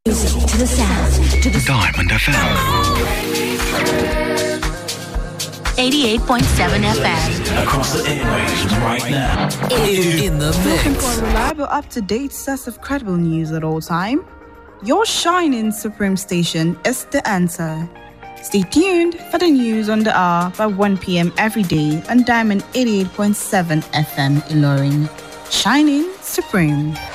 Music to the sound, to the Diamond FM. 88.7 FM. Across the airwaves right now. In the mix. Looking for a reliable, up-to-date source of credible news at all time? Your shining Supreme station is the answer. Stay tuned for the news on the hour by 1 p.m. every day on Diamond 88.7 FM Ilorin. Shining Supreme.